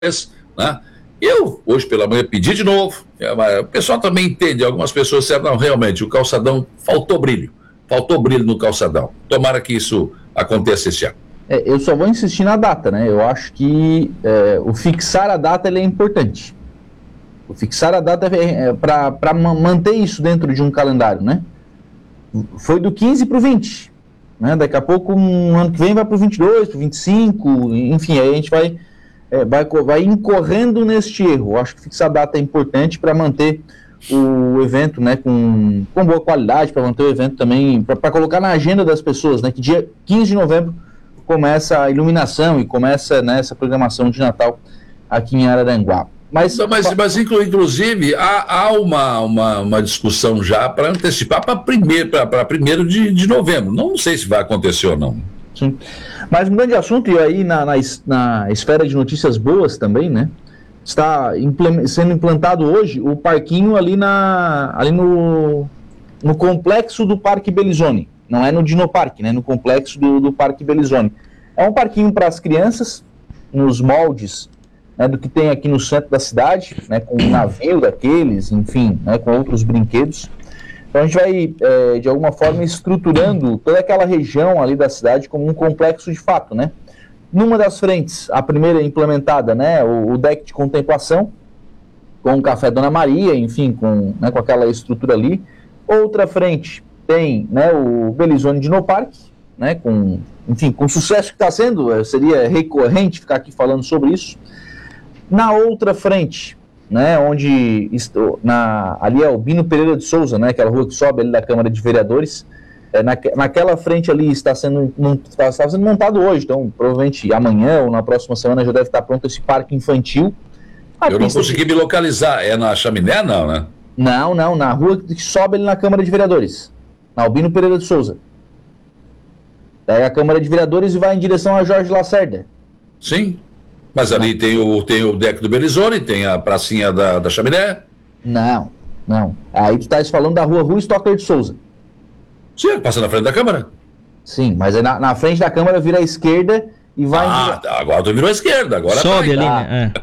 né? Eu, hoje pela manhã, pedi de novo. O pessoal também entende, algumas pessoas disseram, não, realmente, o calçadão, faltou brilho no calçadão. Tomara que isso aconteça esse ano. Eu só vou insistir na data, né? Eu acho que o fixar a data ele é importante. O fixar a data para manter isso dentro de um calendário, né? Foi do 15 para o 20, né? Daqui a pouco, no ano que vem, vai para o 22, para o 25, enfim, aí a gente vai incorrendo neste erro. Eu acho que fixar a data é importante para manter o evento, né, com boa qualidade, para manter o evento também, para colocar na agenda das pessoas, né, que dia 15 de novembro começa a iluminação e começa, né, essa programação de Natal aqui em Araranguá. Mas inclusive, há uma discussão já para antecipar para 1º de novembro. Não sei se vai acontecer ou não. Sim. Mas mudando de assunto, e aí na esfera de notícias boas também, né? Está sendo implantado hoje o parquinho ali no complexo do Parque Belizone. Não é no Dinoparque, né? No complexo do Parque Belizone. É um parquinho para as crianças, nos moldes, né, do que tem aqui no centro da cidade, né, com um navio daqueles, enfim, né, com outros brinquedos. Então a gente vai, de alguma forma, estruturando toda aquela região ali da cidade como um complexo de fato, né? Numa das frentes, a primeira implementada, né, o deck de contemplação, com o Café Dona Maria, enfim, com aquela estrutura ali. Outra frente tem, né, o Belizone Dinoparque, né, com o sucesso que está sendo, seria recorrente ficar aqui falando sobre isso. Na outra frente, né, onde ali é o Bino Pereira de Souza, né, aquela rua que sobe ali da Câmara de Vereadores, naquela frente ali está sendo montado hoje, então provavelmente amanhã ou na próxima semana já deve estar pronto esse parque infantil. Eu não consegui me localizar, é na Chaminé não, né? Não, na rua que sobe ali na Câmara de Vereadores, na Albino Pereira de Souza. Pega a Câmara de Vereadores e vai em direção a Jorge Lacerda. Sim. Mas ali tem o deck do Belizone, tem a pracinha da Chaminé. Não. Aí tu estás falando da rua Stocker de Souza. Sim, passa na frente da Câmara. Sim, mas aí na frente da Câmara vira à esquerda e vai... Agora tu virou à esquerda, agora sobe ali, né?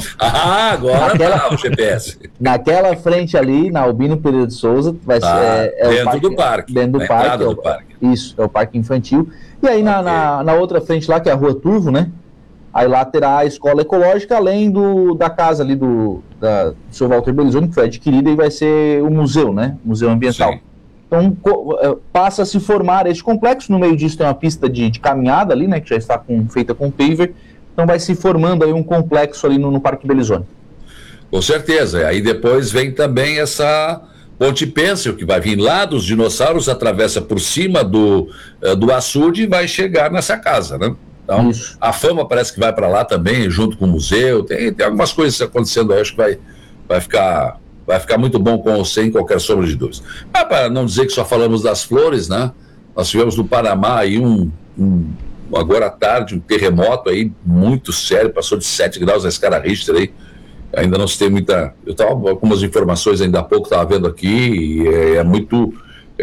Agora tá o GPS. Naquela frente ali, na Albino Pereira de Souza, vai ser... dentro do parque. Dentro do parque. Isso, é o parque infantil. E aí na outra frente lá, que é a rua Turvo, né? Aí lá terá a escola ecológica, além da casa ali do seu Walter Belizone, que foi adquirida, e vai ser o museu, né? Museu Ambiental. Sim. Então passa a se formar este complexo. No meio disso tem uma pista de caminhada ali, né? Que já está feita com paver. Então vai se formando aí um complexo ali no Parque Belizone. Com certeza. Aí depois vem também essa ponte pêncil, que vai vir lá dos dinossauros, atravessa por cima do açude e vai chegar nessa casa, né? Então, isso. A Fama parece que vai para lá também, junto com o museu. Tem algumas coisas acontecendo aí, acho que vai ficar muito bom com ou sem qualquer sombra de dúvidas. Mas para não dizer que só falamos das flores, né? Nós tivemos no Panamá aí agora à tarde, um terremoto aí muito sério, passou de 7 graus na escala Richter aí. Ainda não se tem muita... Eu estava com algumas informações ainda há pouco, estava vendo aqui, e é muito...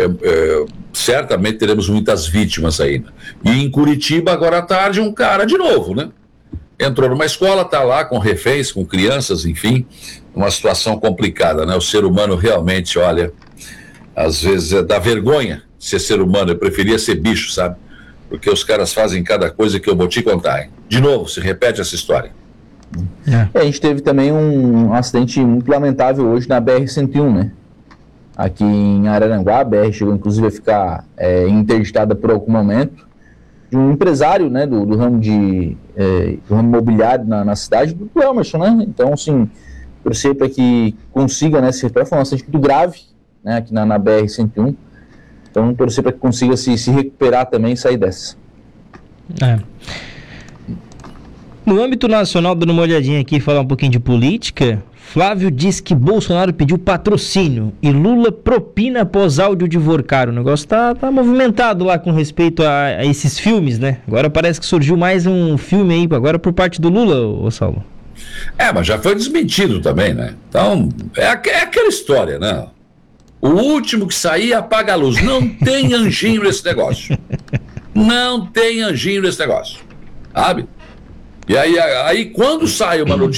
certamente teremos muitas vítimas ainda. E em Curitiba, agora à tarde, um cara de novo, né? Entrou numa escola, está lá com reféns, com crianças, enfim, uma situação complicada, né? O ser humano realmente, olha, às vezes dá vergonha ser ser humano. Eu preferia ser bicho, sabe? Porque os caras fazem cada coisa que eu vou te contar, hein? De novo, se repete essa história. A gente teve também um acidente muito lamentável hoje na BR-101, né? Aqui em Araranguá, a BR chegou inclusive a ficar interditada por algum momento, de um empresário, né, do ramo do ramo imobiliário na cidade, do Emerson, né? Então, assim, torcer para que consiga, né, se recuperar. Foi um acidente muito grave, né, aqui na BR-101. Então, torcer para que consiga se recuperar também e sair dessa. No âmbito nacional, dando uma olhadinha aqui e falar um pouquinho de política, Flávio diz que Bolsonaro pediu patrocínio e Lula propina após áudio de Vorcaro. O negócio tá movimentado lá com respeito a esses filmes, né? Agora parece que surgiu mais um filme aí, agora por parte do Lula, ô Saulo. Mas já foi desmentido também, né? Então, é aquela história, né? O último que sair apaga a luz. Não tem anjinho nesse negócio. Não tem anjinho nesse negócio. Sabe? E aí quando sai uma notícia